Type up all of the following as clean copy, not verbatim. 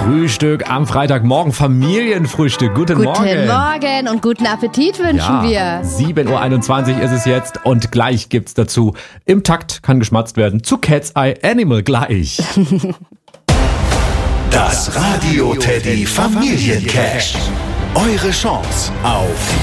Frühstück am Freitagmorgen, Familienfrühstück. Guten Morgen. Guten Morgen und guten Appetit wünschen wir. 7.21 Uhr ist es jetzt und gleich gibt's dazu im Takt kann geschmatzt werden zu Cat's Eye Animal gleich. Das Radio Teddy Familiencash. Eure Chance auf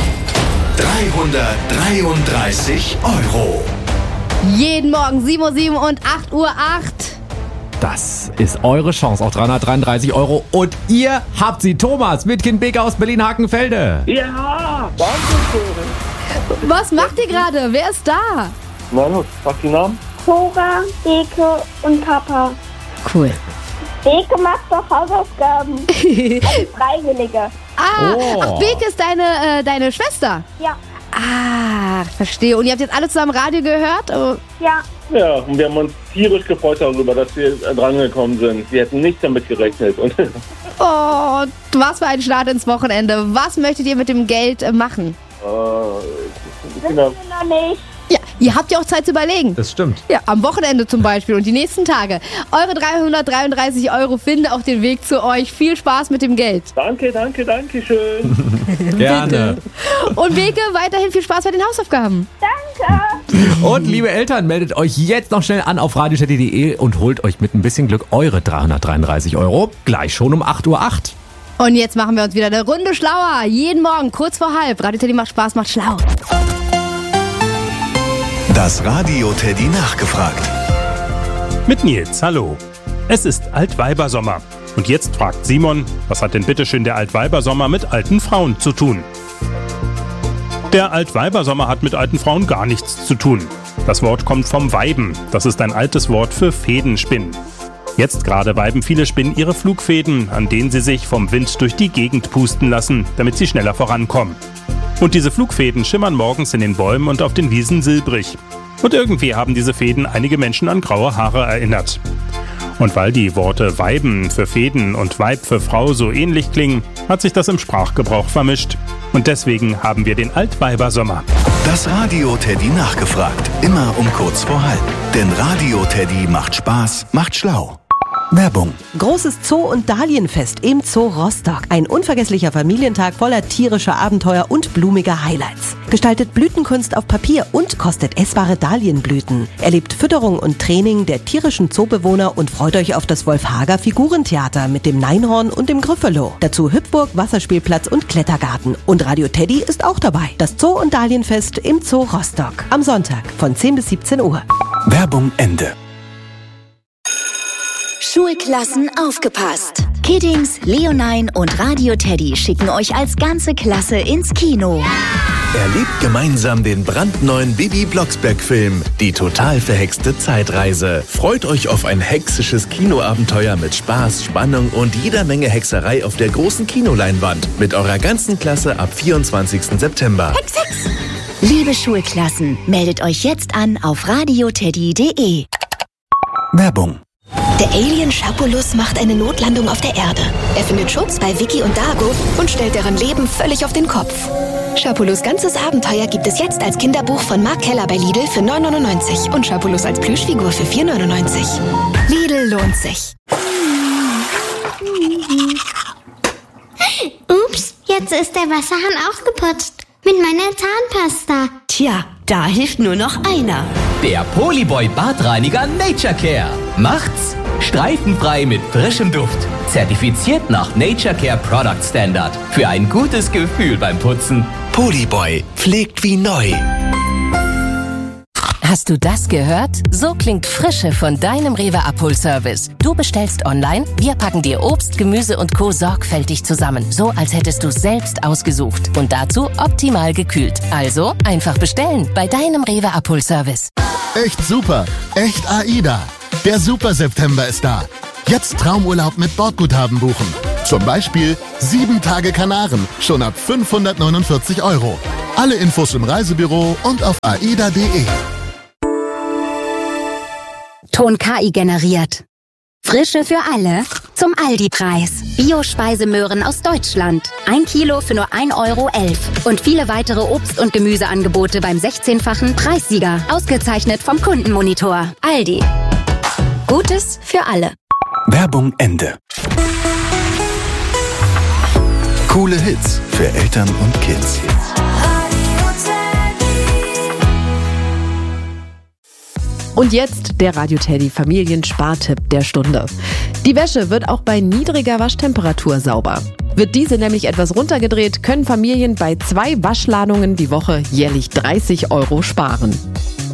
333 €. Jeden Morgen 7.07 Uhr und 8.08 Uhr. Das ist eure Chance auf 333 € und ihr habt sie. Thomas, Mitkind Beke aus Berlin-Hakenfelde. Ja, Wahnsinn. Was macht ihr gerade? Wer ist da? Na los, sag die Namen. Cora, Beke und Papa. Cool. Beke macht doch Hausaufgaben. Als Freiwillige. Ach, Beke ist deine Schwester? Ja. Ah, verstehe. Und ihr habt jetzt alle zusammen Radio gehört? Oh. Ja. Ja, und wir haben uns tierisch gefreut darüber, dass wir drangekommen sind. Wir hätten nicht damit gerechnet. Und Oh, was für ein Start ins Wochenende. Was möchtet ihr mit dem Geld machen? Wissen wir noch nicht. Ja, ihr habt ja auch Zeit zu überlegen. Das stimmt. Ja, am Wochenende zum Beispiel und die nächsten Tage. Eure 333 € finden auf den Weg zu euch. Viel Spaß mit dem Geld. danke schön. Gerne. Und Beke, weiterhin viel Spaß bei den Hausaufgaben. Danke. Und liebe Eltern, meldet euch jetzt noch schnell an auf radioteddy.de und holt euch mit ein bisschen Glück eure 333 €. Gleich schon um 8.08 Uhr. Und jetzt machen wir uns wieder eine Runde schlauer. Jeden Morgen, kurz vor halb. Radio Teddy macht Spaß, macht schlau. Das Radio Teddy nachgefragt. Mit Nils, hallo. Es ist Altweibersommer. Und jetzt fragt Simon, was hat denn bitteschön der Altweibersommer mit alten Frauen zu tun? Der Altweibersommer hat mit alten Frauen gar nichts zu tun. Das Wort kommt vom Weiben. Das ist ein altes Wort für Fädenspinnen. Jetzt gerade weiben viele Spinnen ihre Flugfäden, an denen sie sich vom Wind durch die Gegend pusten lassen, damit sie schneller vorankommen. Und diese Flugfäden schimmern morgens in den Bäumen und auf den Wiesen silbrig. Und irgendwie haben diese Fäden einige Menschen an graue Haare erinnert. Und weil die Worte Weiben für Fäden und Weib für Frau so ähnlich klingen, hat sich das im Sprachgebrauch vermischt. Und deswegen haben wir den Altweibersommer. Das Radio Teddy nachgefragt. Immer um kurz vor halb. Denn Radio Teddy macht Spaß, macht schlau. Werbung. Großes Zoo- und Dahlienfest im Zoo Rostock. Ein unvergesslicher Familientag voller tierischer Abenteuer und blumiger Highlights. Gestaltet Blütenkunst auf Papier und kostet essbare Dahlienblüten. Erlebt Fütterung und Training der tierischen Zoobewohner und freut euch auf das Wolfhager-Figurentheater mit dem Neinhorn und dem Gryffalo. Dazu Hüpfburg, Wasserspielplatz und Klettergarten. Und Radio Teddy ist auch dabei. Das Zoo- und Dahlienfest im Zoo Rostock. Am Sonntag von 10 bis 17 Uhr. Werbung Ende. Schulklassen aufgepasst. Kiddings, Leonine und Radio Teddy schicken euch als ganze Klasse ins Kino. Erlebt gemeinsam den brandneuen Bibi Blocksberg-Film Die total verhexte Zeitreise. Freut euch auf ein hexisches Kinoabenteuer mit Spaß, Spannung und jeder Menge Hexerei auf der großen Kinoleinwand. Mit eurer ganzen Klasse ab 24. September. Hex, Hex! Liebe Schulklassen, meldet euch jetzt an auf radioteddy.de. Werbung. Der Alien Schapulus macht eine Notlandung auf der Erde. Er findet Schutz bei Vicky und Dago und stellt deren Leben völlig auf den Kopf. Schapulus' ganzes Abenteuer gibt es jetzt als Kinderbuch von Mark Keller bei Lidl für 9,99 € und Schapulus als Plüschfigur für 4,99 €. Lidl lohnt sich. Ups, jetzt ist der Wasserhahn auch geputzt. Mit meiner Zahnpasta. Tja, da hilft nur noch einer. Der Polyboy Badreiniger Nature Care. Macht's streifenfrei mit frischem Duft. Zertifiziert nach Nature Care Product Standard. Für ein gutes Gefühl beim Putzen. Polyboy pflegt wie neu. Hast du das gehört? So klingt Frische von deinem Rewe Abholservice. Du bestellst online, wir packen dir Obst, Gemüse und Co. sorgfältig zusammen. So, als hättest du es selbst ausgesucht. Und dazu optimal gekühlt. Also einfach bestellen bei deinem Rewe Abholservice. Echt super, echt AIDA. Der Super September ist da. Jetzt Traumurlaub mit Bordguthaben buchen. Zum Beispiel 7 Tage Kanaren, schon ab 549 €. Alle Infos im Reisebüro und auf aida.de. Ton KI generiert. Frische für alle zum Aldi-Preis. Bio-Speisemöhren aus Deutschland. 1 Kilo für nur 1,11 €. Und viele weitere Obst- und Gemüseangebote beim 16-fachen Preissieger. Ausgezeichnet vom Kundenmonitor. Aldi. Gutes für alle. Werbung Ende. Coole Hits für Eltern und Kids. Und jetzt der Radio Teddy Familienspartipp der Stunde. Die Wäsche wird auch bei niedriger Waschtemperatur sauber. Wird diese nämlich etwas runtergedreht, können Familien bei 2 Waschladungen die Woche jährlich 30 € sparen.